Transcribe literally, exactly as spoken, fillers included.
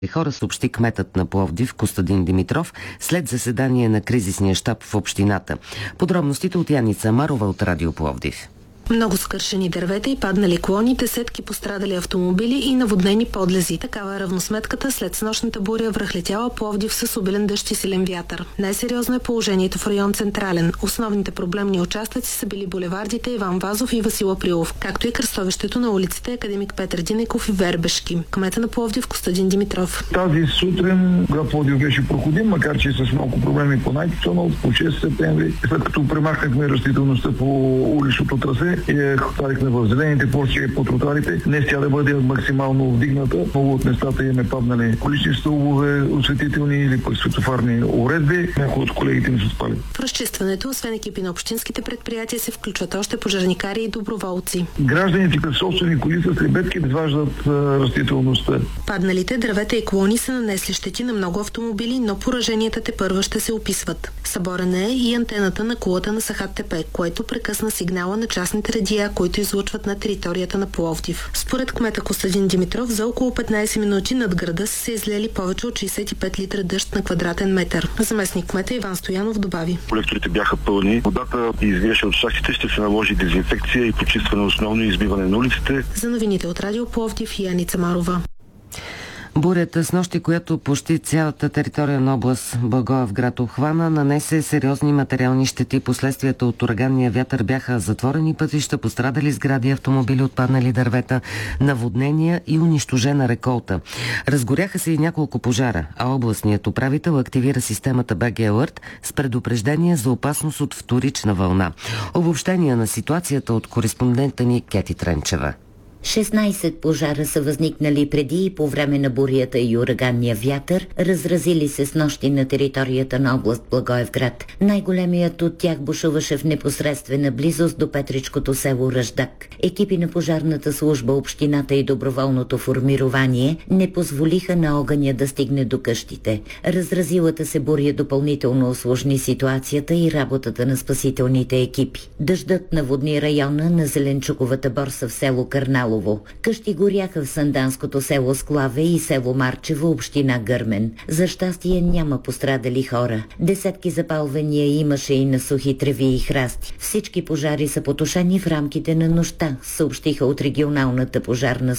хора, съобщи кметът на Пловдив Костадин Димитров след заседание на кризисния щаб в общината. Подробностите от Яница Марова от Радио Пловдив. Много скършени дървета и паднали клони, десетки пострадали автомобили и наводнени подлези. Такава е равносметката след снощната буря връхлетяла Пловдив с обилен дъжд и силен вятър. Най-сериозно е положението в район Централен. Основните проблемни участъци са били булевардите Иван Вазов и Васил Априлов, както и кръстовището на улиците Академик Петър Динеков и Вербешки. Кмета на Пловдив Костадин Димитров. Тази сутрин град Пловдив беше проходим, макар че с малко проблеми по най-тонал по шести септември, след като премахнахме растителността по уличното трасе и я хвалихме в зелените площи и по тротуарите. Днес тя да бъде максимално вдигната. Много от местата им е паднали колични стълбове, осветителни или пък светофарни уредби. Някои от колегите ми са спали. В разчистването, освен екипи на общинските предприятия, се включват още пожарникари и доброволци. Гражданите като собствени коли с лебедки изваждат растителността. Падналите дървета и клони са нанесли щети на много автомобили, но пораженията тепърва ще се описват. Съборена е и антената на кулата на Сахат Тепе, което прекъсна сигнала на частните радиа, които излъчват на територията на Пловдив. Според кмета Костадин Димитров, за около петнайсет минути над града са се излели повече от шейсет и пет литра дъжд на квадратен метър. Заместник кмета Иван Стоянов добави: колекторите бяха пълни, водата извиеше от шахтите, ще се наложи дезинфекция и почистване основно и избиване на улиците. За новините от Радио Пловдив, Яница Марова. Бурята с нощи, която почти цялата територия на област Благоевград обхвана, нанесе сериозни материални щети. Последствията от ураганния вятър бяха затворени пътища, пострадали сгради, автомобили, отпаднали дървета, наводнения и унищожена реколта. Разгоряха се и няколко пожара, а областният управител активира системата би джи Alert с предупреждение за опасност от вторична вълна. Обобщение на ситуацията от кореспондента ни Кети Тренчева. шестнайсет пожара са възникнали преди и по време на бурята и ураганния вятър, разразили се с нощи на територията на област Благоевград. Най-големият от тях бушуваше в непосредствена близост до петричкото село Ръждак. Екипи на пожарната служба, общината и доброволното формирование не позволиха на огъня да стигне до къщите. Разразилата се буря допълнително усложни ситуацията и работата на спасителните екипи. Дъждът наводни района на Зеленчуковата борса в село Кърнало. Къщи горяха в санданското село Склаве и село Марчево, община Гърмен. За щастие няма пострадали хора. Десетки запалвания имаше и на сухи треви и храсти. Всички пожари са потушени в рамките на нощта, съобщиха от регионалната пожарна